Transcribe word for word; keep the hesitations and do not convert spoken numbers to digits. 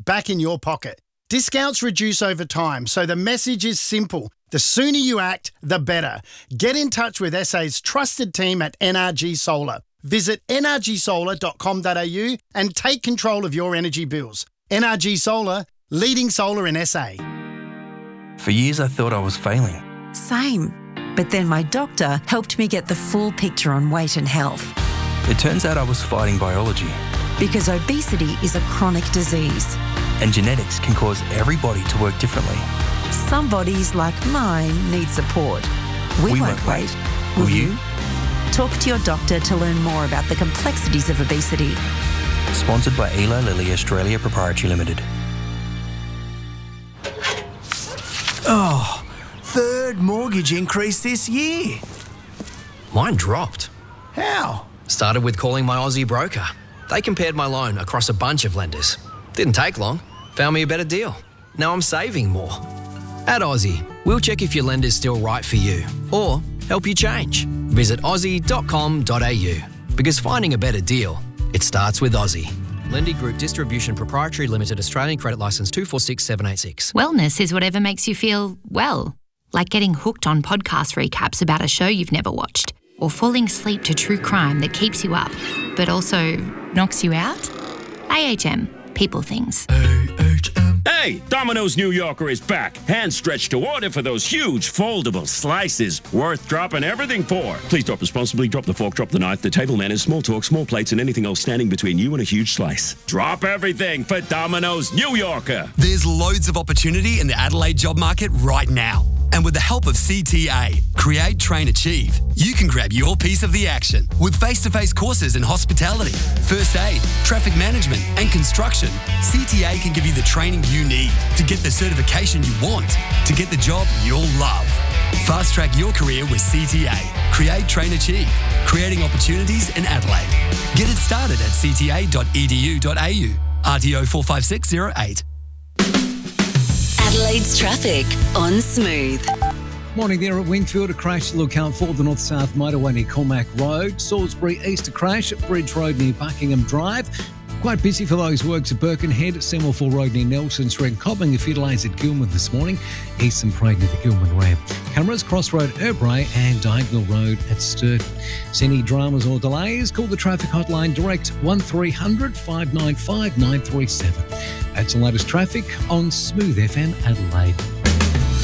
back in your pocket. Discounts reduce over time, so the message is simple. The sooner you act, the better. Get in touch with S A's trusted team at N R G Solar. Visit n r g solar dot com dot a u and take control of your energy bills. N R G Solar, leading solar in S A. For years I thought I was failing. Same. But then my doctor helped me get the full picture on weight and health. It turns out I was fighting biology. Because obesity is a chronic disease. And genetics can cause every body to work differently. Some bodies, like mine, need support. We, We won't, won't wait. wait. Will, Will you? you? Talk to your doctor to learn more about the complexities of obesity. Sponsored by Eli Lilly Australia Proprietary Limited. Oh, third mortgage increase this year. Mine dropped. How? Started with calling my Aussie broker. They compared my loan across a bunch of lenders. Didn't take long. Found me a better deal. Now I'm saving more. At Aussie, we'll check if your lender's still right for you or help you change. Visit aussie dot com dot a u because finding a better deal, it starts with Aussie. Lendy Group Distribution Proprietary Limited, Australian Credit Licence two four six seven eight six. Wellness is whatever makes you feel well, like getting hooked on podcast recaps about a show you've never watched, or falling asleep to true crime that keeps you up, but also knocks you out. A H M, people things. Hey, Domino's New Yorker is back. Hand stretched to order for those huge foldable slices. Worth dropping everything for. Please drop responsibly. Drop the fork, drop the knife, the table manners, small talk, small plates, and anything else standing between you and a huge slice. Drop everything for Domino's New Yorker. There's loads of opportunity in the Adelaide job market right now. And with the help of C T A, Create, Train, Achieve, you can grab your piece of the action with face-to-face courses in hospitality, first aid, traffic management, and construction. C T A can give you the training you need to get the certification you want, to get the job you'll love. Fast-track your career with C T A. Create, Train, Achieve, creating opportunities in Adelaide. Get it started at c t a dot e d u dot a u. R T O four five six zero eight. Adelaide's traffic on Smooth. Morning there at Wingfield. A crash to look out for the north-south motorway near Cormac Road. Salisbury East a crash at Bridge Road near Buckingham Drive. Quite busy for those works at Birkenhead. Semaphore Road near Nelson Street. Cobbing a few delays at Gilman this morning. Eastern Parade near the Gilman ramp. Cameras Crossroad Erbray and Diagonal Road at Sturt. See any dramas or delays? Call the traffic hotline direct one three hundred five nine five nine three seven. That's the latest traffic on Smooth F M Adelaide.